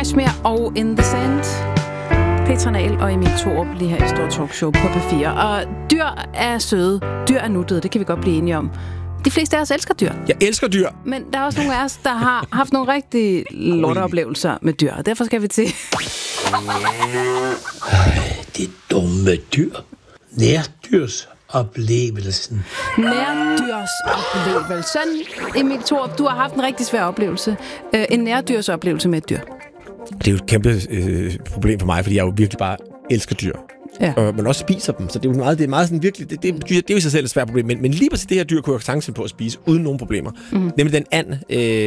Kashmir og In the Sand. Petra Nahl og Emil Thorup lige her i Stor Talkshow på P4. Og dyr er søde. Dyr er nuttede. Det kan vi godt blive enige om. De fleste af os elsker dyr. Jeg elsker dyr. Men der er også nogle af os, der har haft nogle rigtig lorteoplevelser med dyr. Og derfor skal vi til... Det dumme dyr. Nærdyrosoplevelsen. Nærdyrsoplevelse. Emil Thorup, du har haft en rigtig svær oplevelse. En nærdyrsoplevelse med et dyr. Det er jo et kæmpe problem for mig, fordi jeg jo virkelig bare elsker dyr. Ja. Men også spiser dem, så det er meget sådan virkelig, det er jo i sig selv et svært problem, men lige præcis det her dyr kunne jeg sagtens finde på at spise, uden nogen problemer. Nemlig den and.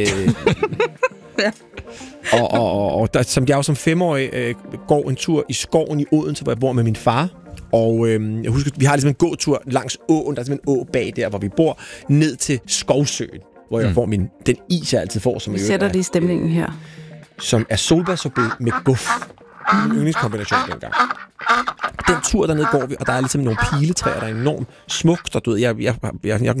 Ja. Og der, som jeg jo som 5-årig går en tur i skoven i Odense, hvor jeg bor med min far. Og jeg husker, vi har ligesom en gåtur langs åen, der er simpelthen en å bag der, hvor vi bor, ned til Skovsøen, hvor jeg får den is, jeg altid får. Som vi sætter det i stemningen her. Som er solbærsorbet med guf. En yndlingskombination dengang. Den tur dernede går vi, og der er ligesom nogle piletræer, der er enormt smukt, og du ved, jeg er 5-6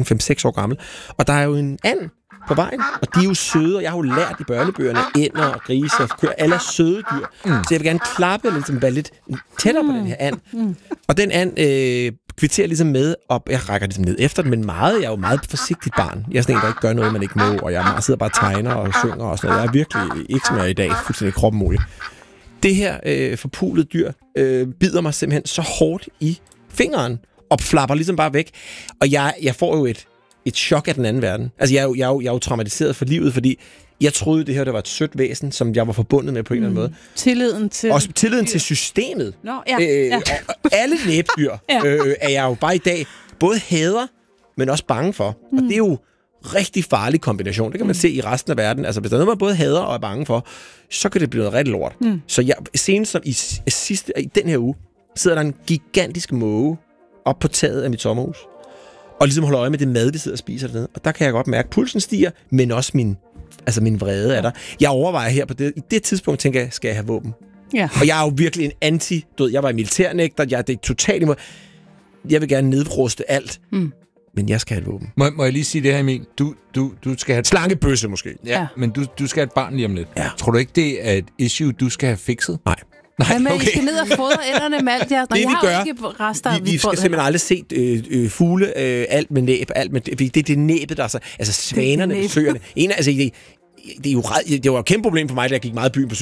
år gammel, og der er jo en and på vejen, og de er jo søde, og jeg har jo lært i børnebøgerne, ænder og grise og køer, alle er søde dyr. Så jeg vil gerne klappe og være lidt tættere på den her and. Og den and kvitterer ligesom med op, jeg rækker ligesom ned efter den, men jeg er jo meget forsigtigt barn. Jeg er sådan en, der ikke gør noget, man ikke må, og jeg sidder bare og tegner og synger og sådan noget. Jeg er virkelig ikke, som jeg er i dag, fuldstændig kroppen mulig. Det her forpulede dyr bider mig simpelthen så hårdt i fingeren, og flapper ligesom bare væk. Og jeg får jo et chok af den anden verden. Altså, jeg er jo traumatiseret for livet, fordi jeg troede, det her der var et sødt væsen, som jeg var forbundet med på en eller anden måde. Tilliden til systemet. Nå, ja. Og alle næbdyr er jeg jo bare i dag både hader, men også bange for. Og det er jo rigtig farlig kombination. Det kan man se i resten af verden. Altså, hvis der er noget, man både hader og er bange for, så kan det blive noget rigtig lort. Så senest som i den her uge, sidder der en gigantisk måge op på taget af mit sommerhus, og ligesom holder øje med det mad, vi sidder og spiser dernede. Og der kan jeg godt mærke, at pulsen stiger, men også min vrede er der. Jeg overvejer her på det. I det tidspunkt tænker jeg, skal jeg have våben? Ja. Og jeg er jo virkelig en jeg var militærnægter, det er totalt imod. Jeg vil gerne nedruste alt. Men jeg skal have et våben. Må jeg lige sige det her, Emil? Du skal have... Slangebøsse måske. Ja, men du skal have et barn lige om lidt. Ja. Tror du ikke, det er et issue, du skal have fikset? Nej, men I skal ned og fodre ænderne med alt jeres. Det vi gør, ikke rester, vi skal simpelthen aldrig se fugle, alt med næb, det er det næbet, der er så... Altså svanerne, søerne. Det var et kæmpe problem for mig, da jeg gik meget i byen på